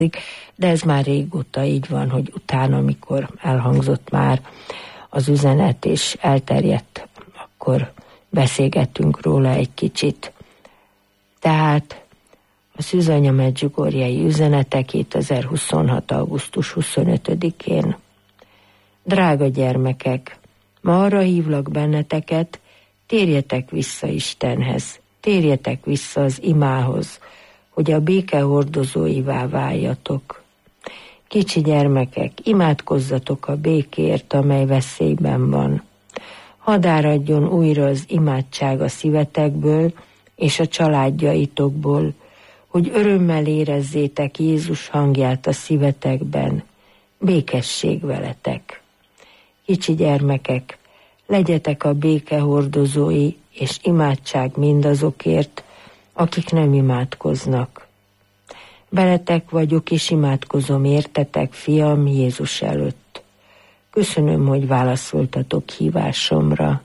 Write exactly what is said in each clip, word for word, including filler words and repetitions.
de ez már régóta így van, hogy utána, amikor elhangzott már az üzenet és elterjedt, akkor beszélgettünk róla egy kicsit. Tehát a Szűzanya Medjugorjei üzenete kétezer-huszonhat. augusztus huszonötödikén. Drága gyermekek, ma arra hívlak benneteket, térjetek vissza Istenhez, térjetek vissza az imához, hogy a béke hordozóivá váljatok. Kicsi gyermekek, imádkozzatok a békért, amely veszélyben van. Hadd áradjon újra az imádság a szívetekből és a családjaitokból, hogy örömmel érezzétek Jézus hangját a szívetekben. Békesség veletek. Kicsi gyermekek, legyetek a béke hordozói és imádság mindazokért, akik nem imádkoznak. Veletek vagyok és imádkozom értetek, fiam, Jézus előtt. Köszönöm, hogy válaszoltatok hívásomra.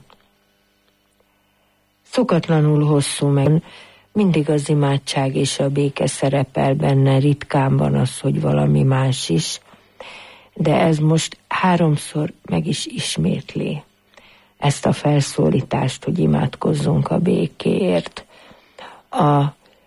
Szokatlanul hosszú meg, mindig az imádság és a béke szerepel benne, ritkán van az, hogy valami más is, de ez most háromszor meg is ismétli ezt a felszólítást, hogy imádkozzunk a békéért. A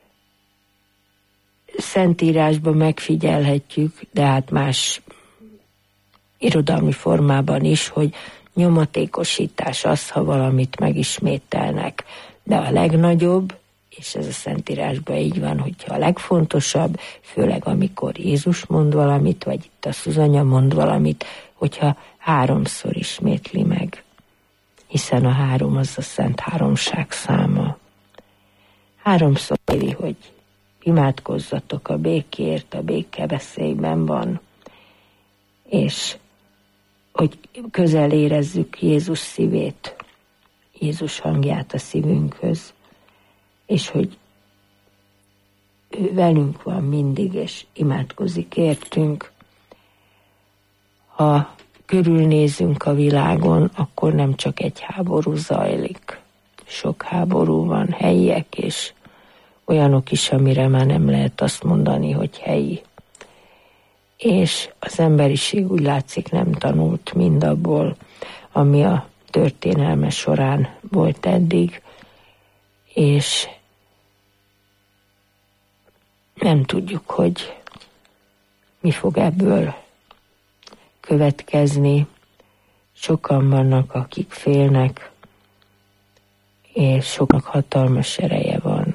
Szentírásban megfigyelhetjük, de hát más irodalmi formában is, hogy nyomatékosítás az, ha valamit megismételnek. De a legnagyobb, és ez a Szentírásban így van, hogyha a legfontosabb, főleg amikor Jézus mond valamit, vagy itt a Szűzanya mond valamit, hogyha háromszor ismétli meg. Hiszen a három az a Szent Háromság száma. Háromszor éli, hogy imádkozzatok a békért, a béke veszélyben van, és hogy közel érezzük Jézus szívét, Jézus hangját a szívünkhöz, és hogy ő velünk van mindig, és imádkozik értünk. Ha körülnézünk a világon, akkor nem csak egy háború zajlik. Sok háború van, helyiek, és olyanok is, amire már nem lehet azt mondani, hogy helyi. És az emberiség úgy látszik nem tanult mindabból, ami a történelme során volt eddig, és nem tudjuk, hogy mi fog ebből következni. Sokan vannak, akik félnek, és soknak hatalmas ereje van.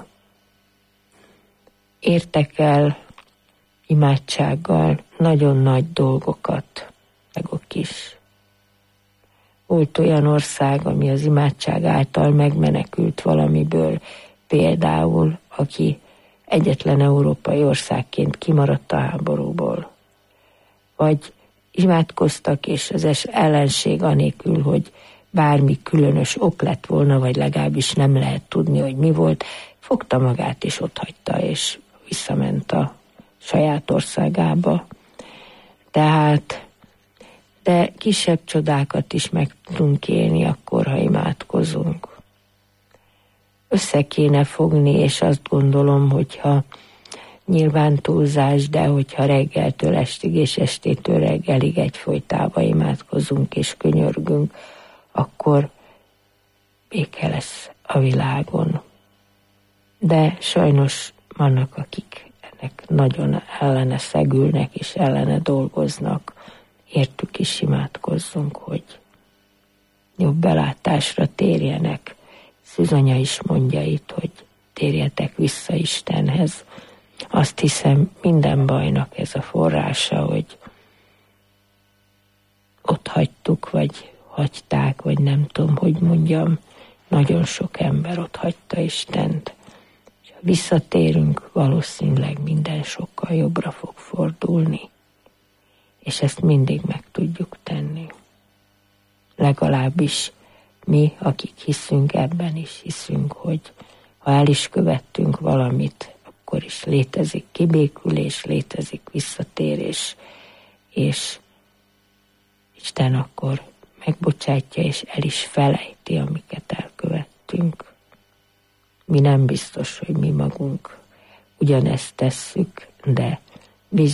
Értek el imádsággal nagyon nagy dolgokat, megok is. Volt olyan ország, ami az imádság által megmenekült valamiből, például, aki egyetlen európai országként kimaradt a háborúból. Vagy imádkoztak, és az ellenség anélkül, hogy bármi különös ok lett volna, vagy legalábbis nem lehet tudni, hogy mi volt, fogta magát és otthagyta, és visszament a saját országába. Tehát, de kisebb csodákat is meg tudunk élni akkor, ha imádkozunk. Össze kéne fogni, és azt gondolom, hogyha nyilván túlzás, de hogyha reggeltől estig és estétől reggelig egyfolytában imádkozunk és könyörgünk, akkor béke lesz a világon. De sajnos vannak, akik ennek nagyon ellene szegülnek és ellene dolgoznak. Értük is imádkozzunk, hogy jobb belátásra térjenek. Szűzanya is mondja itt, hogy térjetek vissza Istenhez. Azt hiszem, minden bajnak ez a forrása, hogy ott hagytuk, vagy hagyták, vagy nem tudom, hogy mondjam, nagyon sok ember ott hagyta Istent. És ha visszatérünk, valószínűleg minden sokkal jobbra fog fordulni. És ezt mindig meg tudjuk tenni. Legalábbis mi, akik hiszünk ebben is, hiszünk, hogy ha el is követtünk valamit, akkor is létezik kibékülés, létezik visszatérés, és Isten akkor megbocsátja, és el is felejti, amiket elkövettünk. Mi nem biztos, hogy mi magunk ugyanezt tesszük, de